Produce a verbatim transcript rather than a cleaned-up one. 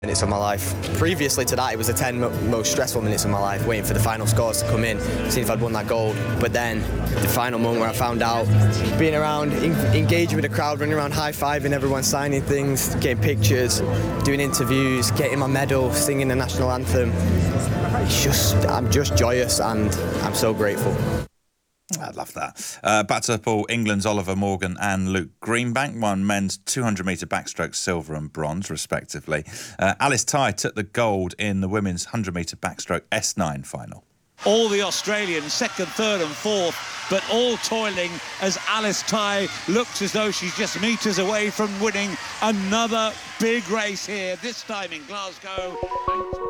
Minutes of my life. Previously to that, it was the ten mo- most stressful minutes of my life, waiting for the final scores to come in, seeing if I'd won that gold. But then, the final moment where I found out, being around, in- engaging with the crowd, running around high-fiving everyone, signing things, getting pictures, doing interviews, getting my medal, singing the national anthem. It's just, I'm just joyous and I'm so grateful. I love that. Uh, back to Paul, England's Oliver Morgan and Luke Greenbank won men's two hundred metre backstroke silver and bronze, respectively. Uh, Alice Tighe took the gold in the women's one hundred metre backstroke S nine final. All the Australians, second, third and fourth, but all toiling as Alice Tighe looks as though she's just metres away from winning another big race here, this time in Glasgow.